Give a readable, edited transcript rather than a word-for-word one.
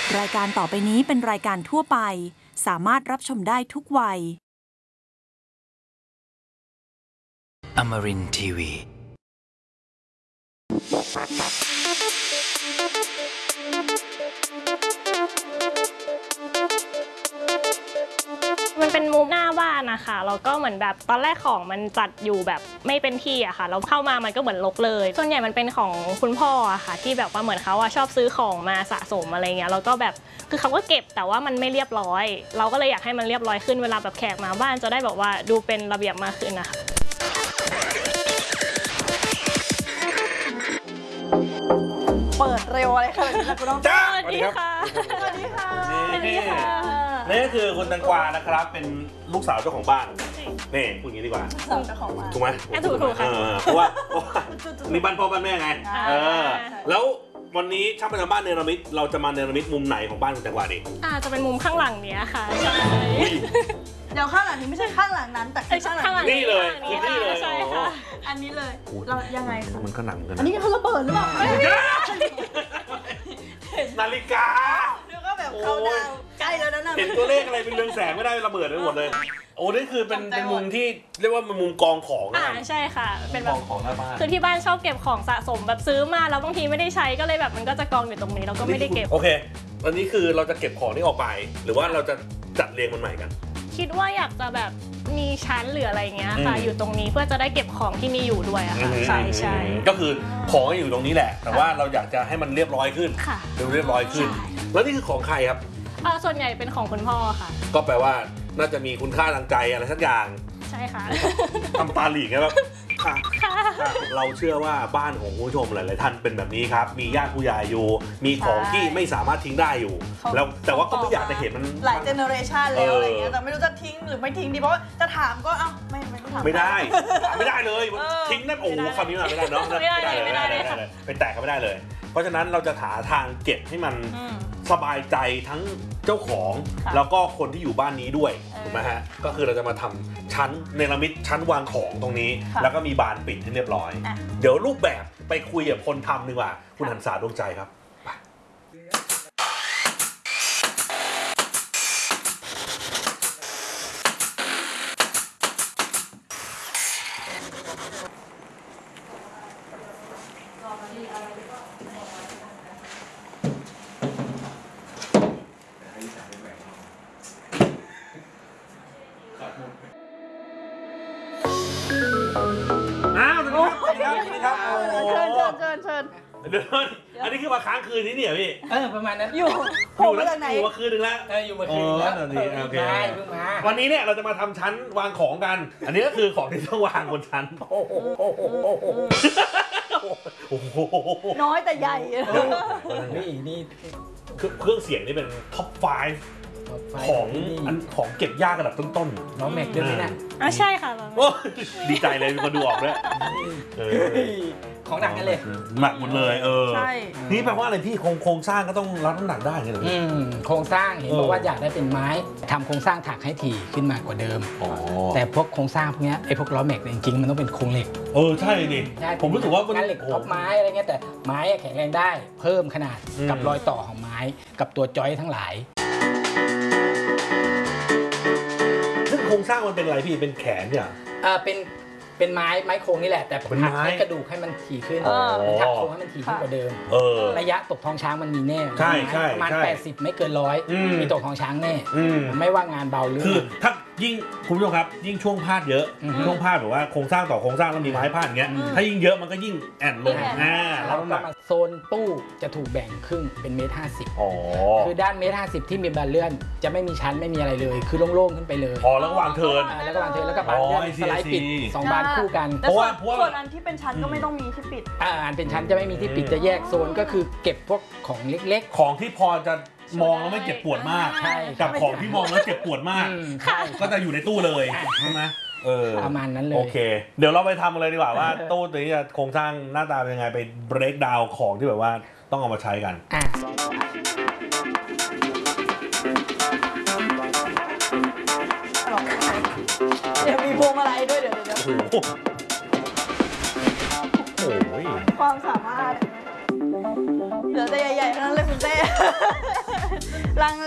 รายการต่อไปนี้เป็นรายการทั่วไปสามารถรับชมได้ทุกวัย Amarin Tiwi มันเป็นมุมหน้าบ้านนะคะแล้วก็เหมือนแบบตอนแรกของมันจัดอยู่แบบไม่เป็นที่อะค่ะแล้วเข้ามามันก็เหมือนรกเลยส่วนใหญ่มันเป็นของคุณพ่ออะค่ะที่แบบว่าเหมือนเขาชอบซื้อของมาสะสมอะไรเงี้ยแล้วก็แบบคือเขาก็เก็บแต่ว่ามันไม่เรียบร้อยเราก็เลยอยากให้มันเรียบร้อยขึ้นเวลาแบบแขกมาบ้านจะได้แบบว่าดูเป็นระเบียบมากขึ้นนะคะเปิดเร็วอะไรขนาดนี้คุณน้องจ้าสวัสดีค่ะสวัสดีค่ะสวัสดีค่ะนี่ก็คือคุณแตงกวานะครับเป็นลูกสาวเจ้าของบ้านนี่พูดอย่างนี้ดีกว่าสาวเจ้าของบ้านถูกไหมถูกค่ะเพราะว่านี่บ้านพ่อบ้านแม่ไงแล้ววันนี้ช่างประจำบ้านเนรมิตเราจะมาเนรมิตมุมไหนของบ้านคุณแตงกวาดีจะเป็นมุมข้างหลังเนี้ยค่ะใช่เดี๋ยวข้างหลังนี้ไม่ใช่ข้างหลังนั้นแต่คือข้างหลังนี่เลยคือนี่เลยใช่ค่ะอันนี้เลยเรายังไงคะมันก็หนักเหมือนกันอันนี้เขาระเบิดหรือเปล่านาฬิกาเดี๋ยวก็แบบเขาดาวใกล้แล้วนะเห็นตัวเลขอะไรเป็นเรืองแสงไม่ได้ระเบิดไปหมดเลยโอ้นี่คือเป็นมุมที่เรียกว่าเป็นมุมกองของนะใช่ค่ะเป็นแบบกองของหน้าบ้านคือที่บ้านชอบเก็บของสะสมแบบซื้อมาแล้วบางทีไม่ได้ใช้ก็เลยแบบมันก็จะกองอยู่ตรงนี้เราก็ไม่ได้เก็บโอเคอันนี้คือเราจะเก็บของนี้ออกไปหรือว่าเราจะจัดเรียงมันใหม่กันคิดว่าอยากจะแบบมีชั้นหรืออะไรเงี้ยค่ะอยู่ตรงนี้เพื่อจะได้เก็บของที่มีอยู่ด้วยอะค่ะใช่ก็คือของอยู่ตรงนี้แหละแต่ว่าเราอยากจะให้มันเรียบร้อยขึ้นเรียบร้อยขึ้นแล้วนี่คือของใครครับส่วนใหญ่เป็นของคุณพ่อค่ะก็แปลว่าน่าจะมีคุณค่าทางใจอะไรสักอย่างใช่ค่ะทำตาหลีกไงแบบเราเชื่อว่าบ้านของคุณผู้ชมหลายๆท่านเป็นแบบนี้ครับมีญาติผู้ใหญ่อยู่มีของที่ไม่สามารถทิ้งได้อยู่แล้วแต่ว่าก็ไม่อยากจะเห็นมันหลายเจเนอเรชันแล้วอะไรเงี้ยแต่ไม่รู้จะทิ้งหรือไม่ทิ้งดีเพราะว่าจะถามก็ไม่ต้องถามไม่ได้เลยทิ้งได้โอ้คำนี้มาไม่ได้เนาะไม่ได้เลยไปแตกก็ไม่ได้เลยเพราะฉะนั้นเราจะหาทางเก็บให้มันสบายใจทั้งเจ้าของแล้วก็คนที่อยู่บ้านนี้ด้วยถูกไหมฮะก็คือเราจะมาทำชั้นเนรมิตชั้นวางของตรงนี้แล้วก็มีบานปิดให้เรียบร้อยเดี๋ยวรูปแบบไปคุยกับคนทำดีกว่าคุณหันษาดวงใจครับเชิญอันนี้คือมาค้างคืนนี้เนี่ยพี่ประมาณนั้นอยู่มาคืนนึงแล้วอยู่มาคืนแล้วโอเควันนี้เนี่ยเราจะมาทำชั้นวางของกันอันนี้ก็คือของที่ต้องวางบนชั้นน้อยแต่ใหญ่นี่เครื่องเสียงนี่เป็นท็อป5ของเก็บยากระดับต้นๆน้องแม็กด้วยไหมนะใช่ค่ะดีใจเลยมีคนดูออกด้วยของหนักกันเลยหนักหมดเลยใช่นี่แปลว่าอะไรพี่โครงสร้างก็ต้องรับน้ำหนักได้ไงหรอโครงสร้างเห็นบอกว่าอยากได้เป็นไม้ทำโครงสร้างถักให้ถี่ขึ้นมากว่าเดิมแต่พวกโครงสร้างพวกนี้ไอ้พวกล้อแม็กจริงๆมันต้องเป็นโครงเหล็กใช่ดิผมรู้สึกว่างานเหล็กท็อปไม้อะไรเงี้ยแต่ไม้แข็งแรงได้เพิ่มขนาดกับรอยต่อของไม้กับตัวจอยทั้งหลายซึ่งโครงสร้างมันเป็นอะไรพี่เป็นแขนเนี่ยเป็นไม้โครงนี่แหละแต่หักให้กระดูกให้มันถี่ขึ้นทักโครงให้มันถี่ขึ้นกว่าเดิมระยะตกท้องช้างมันมีแน่ประมาณ80ไม่เกิน100มีตกท้องช้างแน่ไม่ว่างานเบาหรือคือถ้ายิ่งคุณผู้ชมครับยิ่งช่วงพาดเยอะช่วงพาดแบบว่าโครงสร้างต่อโครงสร้างแล้วมีไม้พาดอย่างเงี้ยถ้ายิ่งเยอะมันก็ยิ่งแอนลงแล้วโซนตู้จะถูกแบ่งครึ่งเป็น1.50 คือด้าน1.50 ที่มีบานเลื่อนจะไม่มีชั้นไม่มีอะไรเลยคือโล่งๆขึ้นไปเลยแล้วก็วางเทิร์นแล้วก็บานเลื่อนสไลด์ปิด2บานคู่กันเพราะว่าส่วนอันที่เป็นชั้นก็ไม่ต้องมีที่ปิดอันเป็นชั้นจะไม่มีที่ปิดจะแยกโซนก็คือเก็บพวกของเล็กๆของที่พอจะมองแล้วไม่เจ็บปวดมากกับของที่มองแล้วเจ็บปวดมากก็จะอยู่ในตู้เลยใช่ไหมประมาณนั้นเลยโอเคเดี๋ยวเราไปทำเลยดีกว่าว่าตู้ตัวนี้จะโครงสร้างหน้าตาเป็นยังไงไป break down ของที่แบบว่าต้องเอามาใช้กันเดี๋ยวมีพวงมาลัยด้วยเดี๋ยวความสามารถเหลือแต่ใหญ่ๆทั้งนั้นเลยคุณเต้ลัง